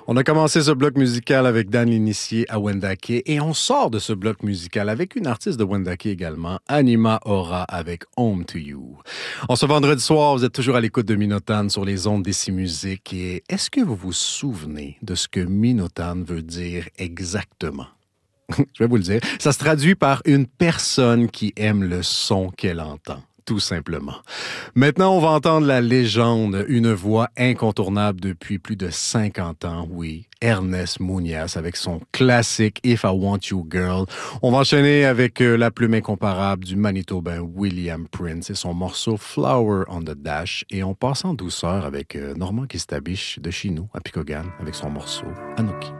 On a commencé ce bloc musical avec Dan l'initié à Wendake et on sort de ce bloc musical avec une artiste de Wendake également, Anima Aura avec Home to You. En ce vendredi soir, vous êtes toujours à l'écoute de Minotan sur les ondes d'Ici Musique et est-ce que vous vous souvenez de ce que Minotan veut dire exactement? Je vais vous le dire. Ça se traduit par une personne qui aime le son qu'elle entend. Tout simplement. Maintenant, on va entendre la légende, une voix incontournable depuis plus de 50 ans, oui, Ernest Muñoz avec son classique If I Want You Girl. On va enchaîner avec la plume incomparable du Manitobain William Prince et son morceau Flower on the Dash. Et on passe en douceur avec Normand Kistabiche de chez nous, à Picogan, avec son morceau Anouki.